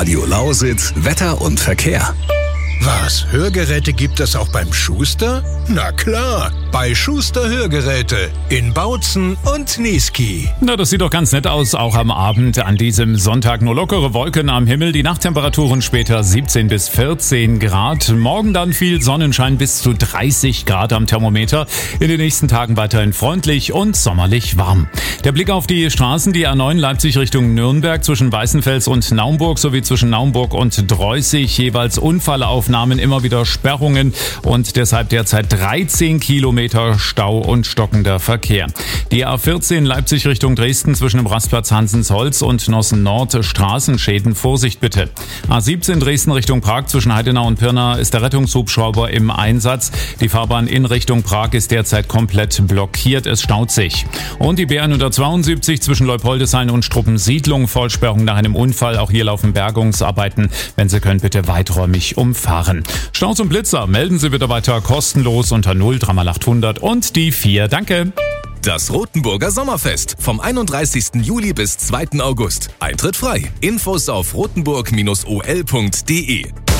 Radio Lausitz Wetter und Verkehr. Was, Hörgeräte gibt es auch beim Schuster? Na klar, bei Schuster Hörgeräte in Bautzen und Niesky. Na, das sieht doch ganz nett aus, auch am Abend an diesem Sonntag. Nur lockere Wolken am Himmel, die Nachttemperaturen später 17 bis 14 Grad. Morgen dann viel Sonnenschein bis zu 30 Grad am Thermometer. In den nächsten Tagen weiterhin freundlich und sommerlich warm. Der Blick auf die Straßen, die A9 Leipzig Richtung Nürnberg zwischen Weißenfels und Naumburg sowie zwischen Naumburg und Dreußig jeweils Unfallaufnahmen, immer wieder Sperrungen und deshalb derzeit 13 Kilometer Stau und stockender Verkehr. Die A14 Leipzig Richtung Dresden zwischen dem Rastplatz Hansensholz und Nossen Nord Straßenschäden. Vorsicht bitte. A17 Dresden Richtung Prag zwischen Heidenau und Pirna ist der Rettungshubschrauber im Einsatz. Die Fahrbahn in Richtung Prag ist derzeit komplett blockiert. Es staut sich. Und die B172 zwischen Leupoldeshain und Struppensiedlung. Vollsperrung nach einem Unfall. Auch hier laufen Bergungsarbeiten. Wenn Sie können, bitte weiträumig umfahren. Staus und Blitzer melden Sie bitte weiter kostenlos unter 03800 und die 4. Danke. Das Rothenburger Sommerfest vom 31. Juli bis 2. August. Eintritt frei. Infos auf rotenburg-ol.de.